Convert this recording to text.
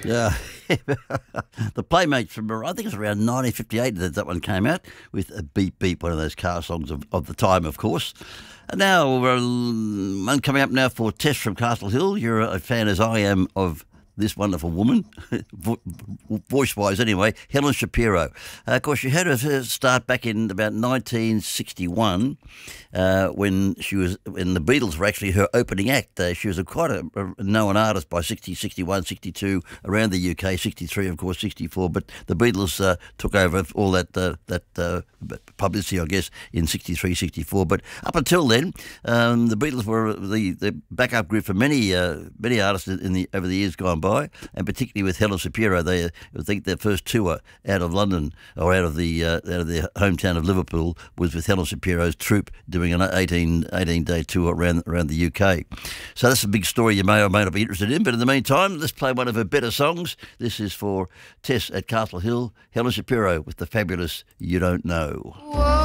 Yeah, the Playmates from I think it was around 1958 that that one came out with a Beep Beep, one of those car songs of the time, of course. And now one coming up now for Tess from Castle Hill. You're a fan, as I am, of this wonderful woman, voice-wise anyway, Helen Shapiro. Of course, she had her start back in about 1961 when the Beatles were actually her opening act. She was quite a known artist by 60, 61, 62 around the UK, 63 of course, 64. But the Beatles took over all that publicity, I guess, in 63, 64. But up until then, the Beatles were the backup group for many artists over the years gone by, and particularly with Helen Shapiro. I think their first tour out of London or out of their hometown of Liverpool was with Helen Shapiro's troupe doing an 18-day tour around the UK. So that's a big story you may or may not be interested in. But in the meantime, let's play one of her better songs. This is for Tess at Castle Hill, Helen Shapiro with the fabulous You Don't Know. Whoa.